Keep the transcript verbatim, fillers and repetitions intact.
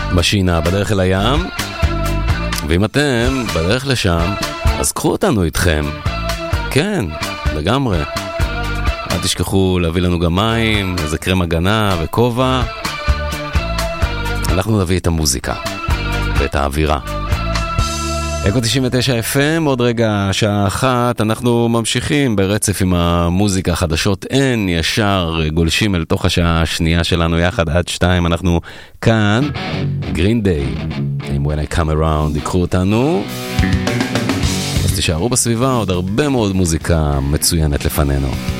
משינה בדרך אל הים, ואם אתם בדרך לשם, אז קחו אותנו איתכם. כן, לגמרי. אל תשכחו להביא לנו גם מים, איזה קרם הגנה וכובע. אנחנו נביא את המוזיקה ואת האווירה. אקו תשעים ותשע אף אם, עוד רגע שעה אחת, אנחנו ממשיכים ברצף עם המוזיקה, חדשות אין, ישר גולשים אל תוך השעה השנייה שלנו יחד עד שתיים, אנחנו כאן, Green Day, עם When I Come Around, יקחו אותנו, אז תישארו בסביבה, עוד הרבה מאוד מוזיקה מצוינת לפנינו.